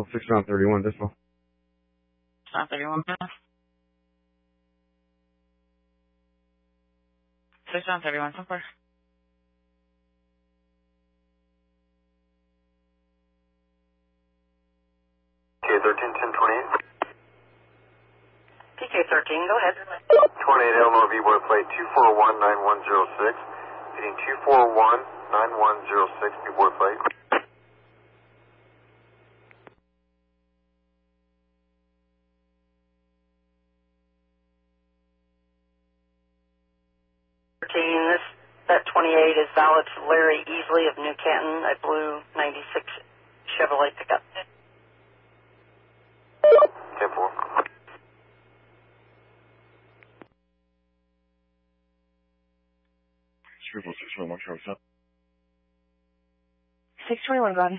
6 round 31 decimal. Round 31 pass. 6 round 31 so far. PK-13, 1028. PK-13, go ahead. 28 Elmore V-boy plate 2419106. Hitting 2419106 V-boy plate. That 28 is valid for Larry Easley of New Canton, a blue 96 Chevrolet pickup. 10-4. Triple 621 Charlie 7. 621, go ahead.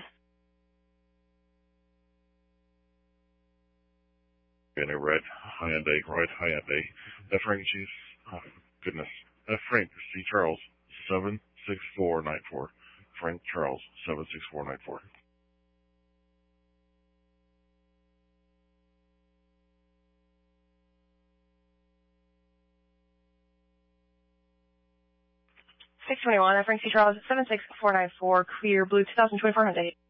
In a red Hyundai, right Hyundai. F. Frank Chief, goodness. F. Frank C. Charles 76494. Frank Charles 76494. Frank C. Charles 76494, clear blue 2024 Hyundai.